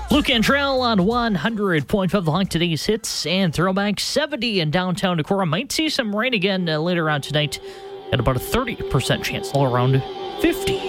Luke Cantrell on 100.5 The Hunk, today's hits and throwbacks. 70 in downtown Decorah. Might see some rain again later on tonight. At about a 30% chance, all around 50.